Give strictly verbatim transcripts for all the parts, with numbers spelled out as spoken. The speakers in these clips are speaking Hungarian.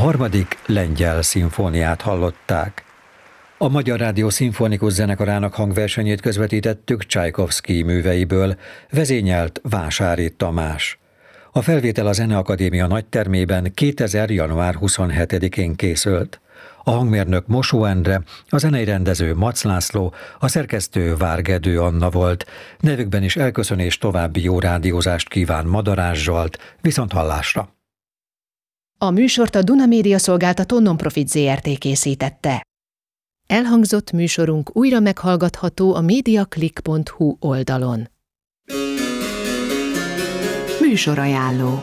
harmadik lengyel szimfóniát hallották. A Magyar Rádió Szimfonikus Zenekarának hangversenyét közvetítettük Csajkovszky műveiből, vezényelt Vásári Tamás. A felvétel a Zeneakadémia nagytermében kétezer. január huszonhetedikén készült. A hangmérnök Mosó Endre, a zenei rendező Mac László, a szerkesztő Várgedő Anna volt. Nevükben is elköszönés, további jó rádiózást kíván Madarás Zsolt, viszonthallásra. A műsort a Duna Média Szolgáltató Non-Profit zé er té készítette. Elhangzott műsorunk újra meghallgatható a mediaclick pont hu oldalon. Műsorajánló.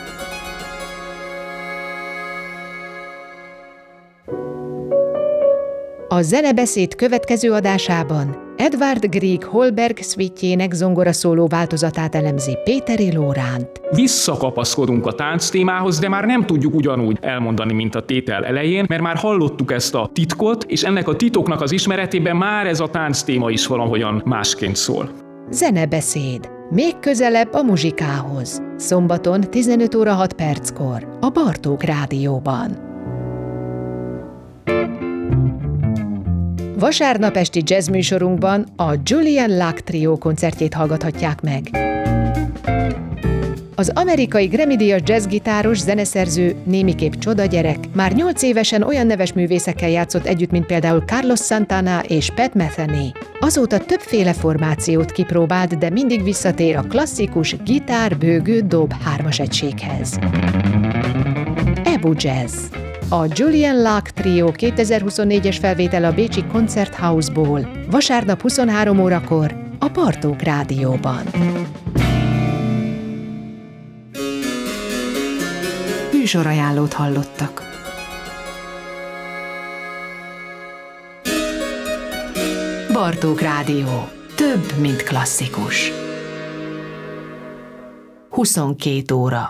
A Zenebeszéd következő adásában Edvard Grieg Holberg szvítjének zongoraszóló változatát elemzi Péteri Lóránt. Visszakapaszkodunk a tánc témához, de már nem tudjuk ugyanúgy elmondani, mint a tétel elején, mert már hallottuk ezt a titkot, és ennek a titoknak az ismeretében már ez a tánc téma is valahogyan másként szól. Zenebeszéd. Még közelebb a muzsikához. Szombaton tizenöt óra hat perckor a Bartók Rádióban. Vasárnap esti jazz műsorunkban a Julian Locke Trio koncertjét hallgathatják meg. Az amerikai Grammy-díjas jazzgitáros, zeneszerző, némiképp csodagyerek már nyolc évesen olyan neves művészekkel játszott együtt, mint például Carlos Santana és Pat Metheny. Azóta többféle formációt kipróbált, de mindig visszatér a klasszikus gitár-bőgő-dob hármas egységhez. Ebu Jazz. A Julian Locke Trio kétezer-huszonnégyes felvétel a bécsi Konzerthausból vasárnap huszonhárom órakor a Bartók Rádióban. Műsorajánlót hallottak. Bartók Rádió. Több, mint klasszikus. huszonkét óra.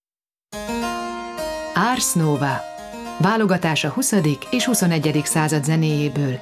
Ars Nova. Válogatás a huszadik és huszonegyedik század zenéjéből.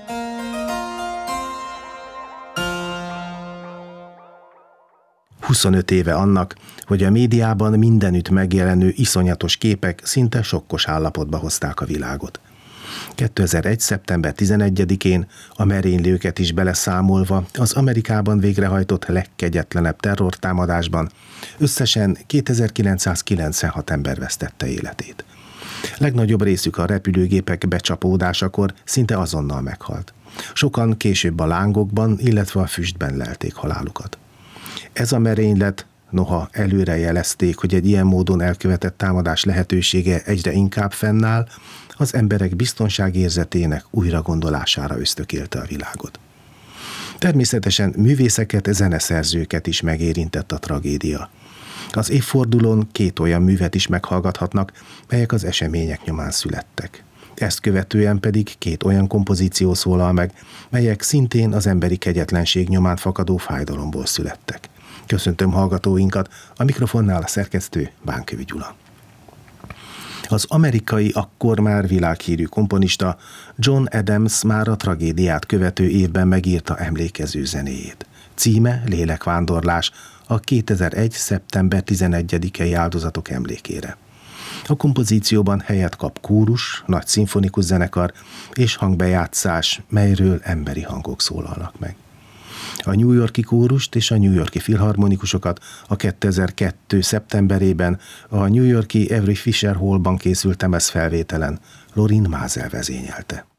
huszonöt éve annak, hogy a médiában mindenütt megjelenő iszonyatos képek szinte sokkos állapotba hozták a világot. kétezer-egy. szeptember tizenegyedikén, a merénylőket is beleszámolva, az Amerikában végrehajtott legkegyetlenebb terrortámadásban összesen kétezer-kilencszázkilencvenhat ember vesztette életét. Legnagyobb részük a repülőgépek becsapódásakor szinte azonnal meghalt. Sokan később a lángokban, illetve a füstben lelték halálukat. Ez a merénylet, noha előre jelezték, hogy egy ilyen módon elkövetett támadás lehetősége egyre inkább fennáll, az emberek biztonságérzetének újragondolására ösztökélte a világot. Természetesen művészeket, zeneszerzőket is megérintett a tragédia. Az évfordulón két olyan művet is meghallgathatnak, melyek az események nyomán születtek. Ezt követően pedig két olyan kompozíció szólal meg, melyek szintén az emberi kegyetlenség nyomán fakadó fájdalomból születtek. Köszöntöm hallgatóinkat, a mikrofonnál a szerkesztő Bánkövi Gyula. Az amerikai, akkor már világhírű komponista John Adams már a tragédiát követő évben megírta emlékező zenéjét. Címe Lélekvándorlás, a kétezer-egy. szeptember tizenegyedikei áldozatok emlékére. A kompozícióban helyet kap kórus, nagy szimfonikus zenekar és hangbejátszás, melyről emberi hangok szólalnak meg. A New York-i kórust és a New York-i filharmonikusokat a kétezer-kettő. szeptemberében a New York-i Avery Fisher Hallban készült lemezfelvételen Lorin Maazel vezényelte.